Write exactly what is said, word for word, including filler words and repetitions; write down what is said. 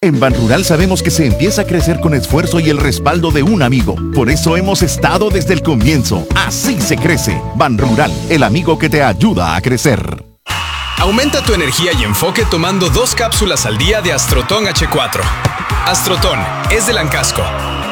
En Banrural sabemos que se empieza a crecer con esfuerzo y el respaldo de un amigo. Por eso hemos estado desde el comienzo. Así se crece. Banrural, el amigo que te ayuda a crecer. Aumenta tu energía y enfoque tomando dos cápsulas al día de Astroton H cuatro. Astroton es de Lancasco.